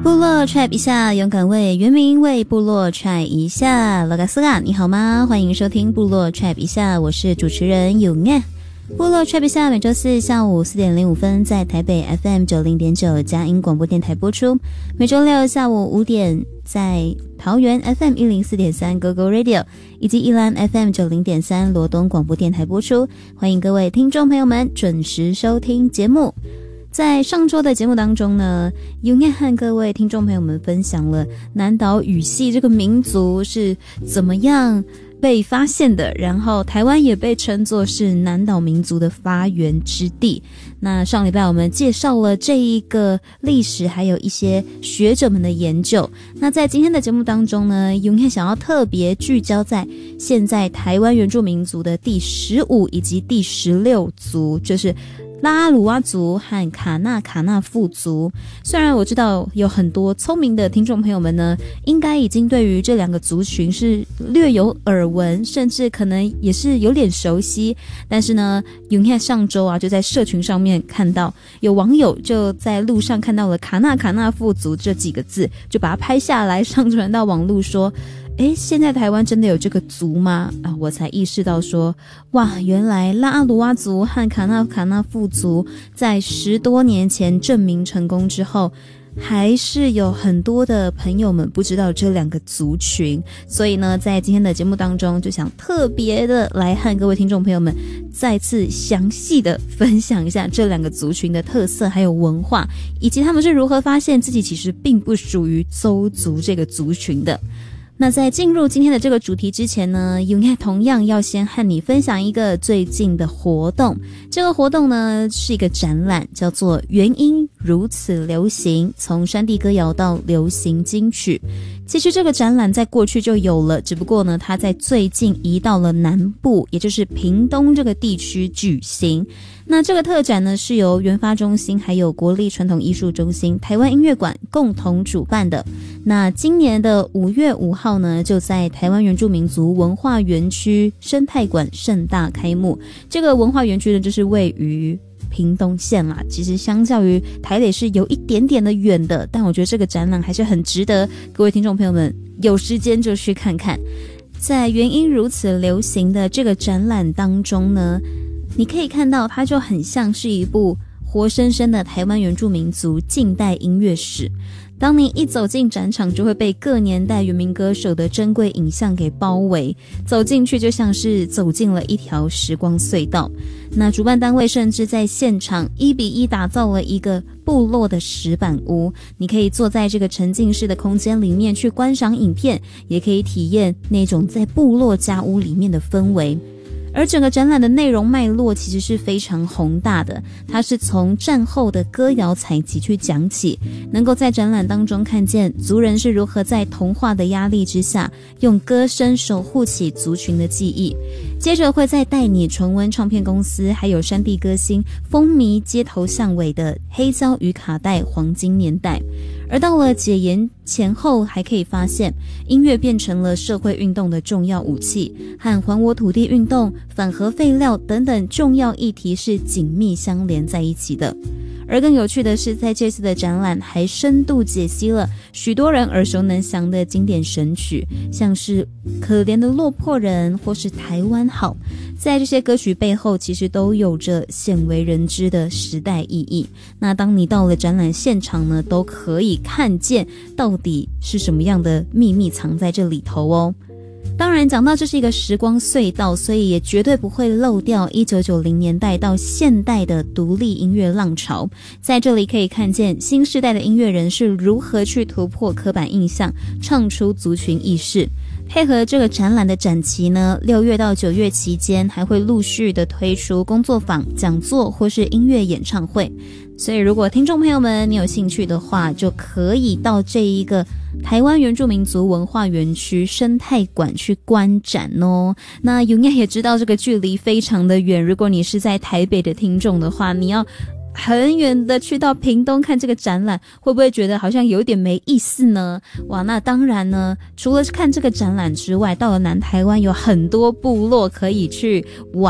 部落 trap 一下，勇敢为原民为部落 trap 一下。老嘎斯嘎，你好吗？欢迎收听部落 trap 一下，我是主持人勇爱。部落 trap 一下每周四下午4点05分在台北 FM 90.9佳音广播电台播出，每周六下午5点在桃园 FM 104.3 GoGo Radio 以及宜兰 FM 90.3罗东广播电台播出。欢迎各位听众朋友们准时收听节目。在上周的节目当中呢，永燕和各位听众朋友们分享了南岛语系这个民族是怎么样被发现的，然后台湾也被称作是南岛民族的发源之地。那上礼拜我们介绍了这一个历史，还有一些学者们的研究。那在今天的节目当中呢，永燕想要特别聚焦在现在台湾原住民族的第15以及第16族，就是拉阿鲁哇族和卡纳富族。虽然我知道有很多聪明的听众朋友们呢，应该已经对于这两个族群是略有耳闻，甚至可能也是有点熟悉，但是呢，永燕上周就在社群上面看到有网友就在路上看到了卡纳富族这几个字，就把它拍下来上传到网路说，现在台湾真的有这个族吗？我才意识到说，哇，原来拉阿鲁哇族和卡纳富族在10多年前证明成功之后，还是有很多的朋友们不知道这两个族群。所以呢，在今天的节目当中，就想特别的来和各位听众朋友们再次详细的分享一下这两个族群的特色还有文化，以及他们是如何发现自己其实并不属于邹族这个族群的。那在进入今天的这个主题之前呢，永燕同样要先和你分享一个最近的活动。这个活动呢是一个展览，叫做原音如此流行，从山地歌谣到流行金曲。其实这个展览在过去就有了，只不过呢它在最近移到了南部，也就是屏东这个地区举行。那这个特展呢是由原发中心还有国立传统艺术中心台湾音乐馆共同主办的。那今年的5月5号呢，就在台湾原住民族文化园区生态馆盛大开幕。这个文化园区呢就是位于屏东县啦，其实相较于台北是有一点点的远的，但我觉得这个展览还是很值得各位听众朋友们有时间就去看看。在原因如此流行的这个展览当中呢，你可以看到它就很像是一部活生生的台湾原住民族近代音乐史。当你一走进展场，就会被各年代原民歌手的珍贵影像给包围，走进去就像是走进了一条时光隧道。那主办单位甚至在现场1比1打造了一个部落的石板屋，你可以坐在这个沉浸式的空间里面去观赏影片，也可以体验那种在部落家屋里面的氛围。而整个展览的内容脉络其实是非常宏大的，它是从战后的歌谣采集去讲起，能够在展览当中看见族人是如何在同化的压力之下，用歌声守护起族群的记忆。接着会再带你重温唱片公司还有山地歌星风靡街头巷尾的黑胶与卡带黄金年代。而到了解严前后，还可以发现音乐变成了社会运动的重要武器，和还我土地运动、反核废料等等重要议题是紧密相连在一起的。而更有趣的是，在这次的展览还深度解析了许多人耳熟能详的经典神曲，像是可怜的落魄人或是台湾好，在这些歌曲背后其实都有着鲜为人知的时代意义。那当你到了展览现场呢，都可以看见到底是什么样的秘密藏在这里头哦。当然讲到这是一个时光隧道，所以也绝对不会漏掉1990年代到现代的独立音乐浪潮。在这里可以看见新世代的音乐人是如何去突破刻板印象，唱出族群意识。配合这个展览的展期呢，6月到9月期间还会陆续的推出工作坊、讲座或是音乐演唱会。所以如果听众朋友们你有兴趣的话，就可以到这一个台湾原住民族文化园区生态馆去观展哦。那永燕也知道这个距离非常的远，如果你是在台北的听众的话，你要很远的去到屏东看这个展览，会不会觉得好像有点没意思呢？哇，那当然呢，除了看这个展览之外，到了南台湾有很多部落可以去玩